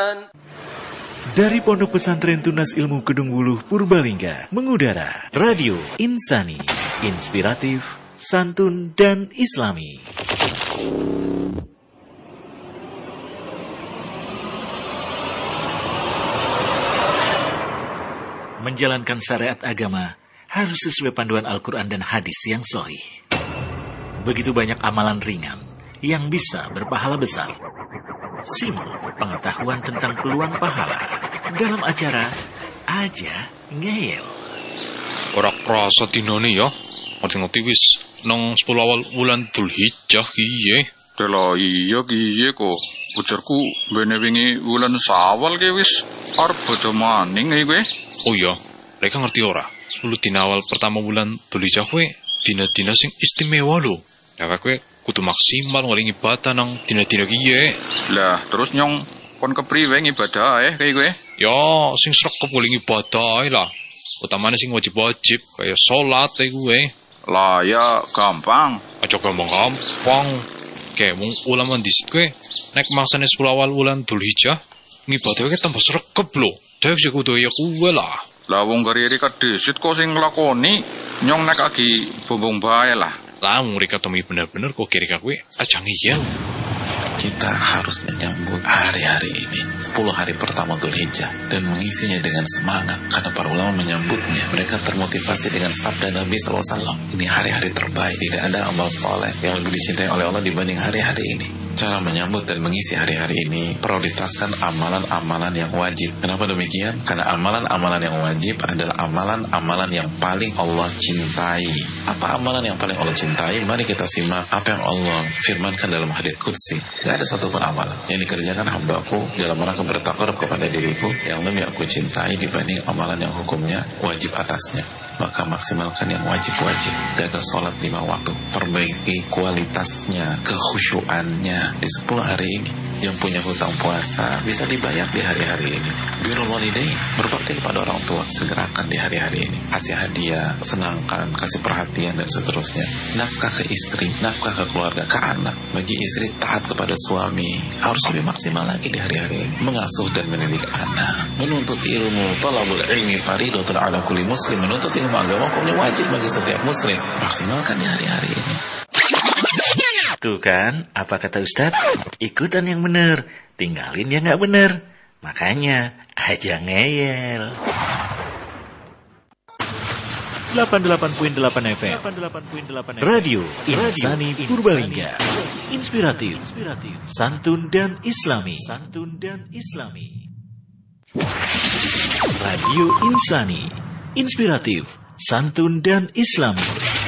Dari Pondok Pesantren Tunas Ilmu Kedung Wuluh Purbalingga mengudara Radio Insani, inspiratif, santun dan islami. Menjalankan syariat agama harus sesuai panduan Al-Quran dan hadis yang sahih. Begitu banyak amalan ringan yang bisa berpahala besar. Simak pengetahuan tentang peluang pahala dalam acara Aja Ngeyel. Ora krasa dinane ya. Ngerti-ngerti wis nang 10 awal wulan Dzulhijjah kiye. Dela iya kiye kok. Ujarku bene wingi wulan Syawal ki wis arep bodho maning iki kowe. Oh iya, mereka ngerti ora? 10 dina awal pertama wulan Dzulhijjah kowe dina-dina sing istimewa lho. Lah kowe kudu maksimal ngoling ibadah nang dina-dina kiye. Lah terus nyong kon kepriwe ibadah kayak kowe? Ya sing sregep ngoling ibadah lah. Utamane sing wajib-wajib kaya salat kowe. Lah ya gampang. Aja gampang-gampang. Kayak wong ulama disit kowe nek maksane 10 awal wulan Dzulhijjah ngibadahe tambah sregep lho. Dewek yo kudu ya kuwe lah. Lah wong gari-gari kadesit kok sing nglakoni nyong nek lagi bombong bae lah. Lah mereka temui bener-bener kok kira kowe aja ngiyel. Kita harus menyambut hari-hari ini 10 hari pertama Dzulhijjah dan mengisinya dengan semangat karena para ulama menyambutnya. Mereka termotivasi dengan sabda Nabi SAW. Ini hari-hari terbaik, tidak ada amal soleh yang lebih dicintai oleh Allah dibanding hari-hari ini. Cara menyambut dan mengisi hari-hari ini prioritaskan amalan-amalan yang wajib. Kenapa demikian? Karena amalan-amalan yang wajib adalah amalan-amalan yang paling Allah cintai. Apa amalan yang paling Allah cintai? Mari kita simak apa yang Allah firmankan dalam hadits qudsi. Gak ada satupun amalan yang dikerjakan hambaku dalam rangka bertakarub kepada diriku yang lebih aku cintai dibanding amalan yang hukumnya wajib atasnya. Maka maksimalkan yang wajib-wajib. Jaga sholat 5 waktu. Perbaiki kualitasnya, kekhusyuannya di 10 hari ini. Yang punya hutang puasa bisa dibayar di hari-hari ini. Birrul walidain, berbakti kepada orang tua, segerakan di hari-hari ini. Kasih hadiah, senangkan, kasih perhatian dan seterusnya. Nafkah ke istri, nafkah ke keluarga, ke anak. Bagi istri taat kepada suami, harus lebih maksimal lagi di hari-hari ini. Mengasuh dan mendidik anak, menuntut ilmu, talabul ilmi faridatun ala kulli muslim. Menuntut ilmu agama hukumnya wajib bagi setiap muslim. Maksimalkan di hari-hari ini. Tuh kan, apa kata Ustadz? Ikutan yang bener, tinggalin yang gak bener. Makanya, aja ngeyel. 88.8 FM Radio Insani Purbalingga. Inspiratif, santun dan islami. Radio Insani, inspiratif, santun dan islami.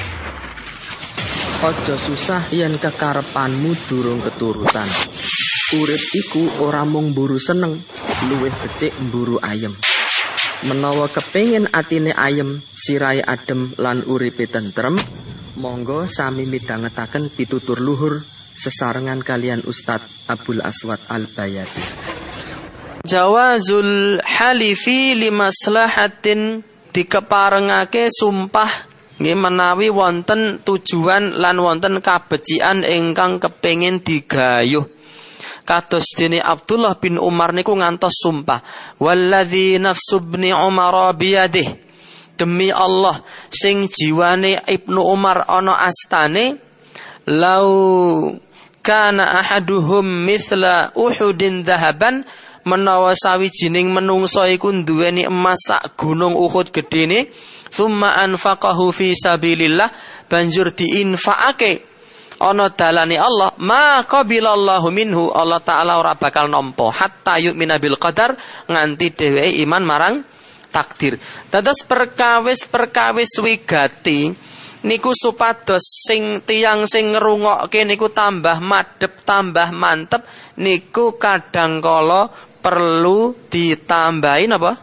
Aja susah yen kekarepanmu durung keturutan. Urip iku ora mung mburu seneng, luwih becik mburu ayem. Menawa kepengin atine ayem, sirahe adem lan uripe tentrem, monggo sami midhangetaken pitutur luhur sesarengan kalian Ustadz Abdul Aswad Al-Bayati. Jawazul halifi limaslahatin, dikeparengake sumpah nggih menawi wonten tujuan lan wonten kabecikan ingkang kepengin digayuh. Kados dene Abdullah bin Umar niku ngantos sumpah, walladzi nafsu ibni Umar biyadih, demi Allah sing jiwane Ibnu Umar ana astane, lau kana ahaduhum mithla Uhudin dhahaban, menawa sawijining menungso iku duweni emas sak gunung Uhud gedene, thumma anfaqahu fi sabilillah, banjur diinfakake ana dalane Allah, ma qabilallahu minhu, Allah taala ora bakal nampa hatta yu'mina bil qadar, nganti dheweke iman marang takdir. Dados perkawis wigati niku supados sing tiyang sing ngrungokke niku tambah madhep, tambah mantep, niku kadang kala perlu ditambahi napa?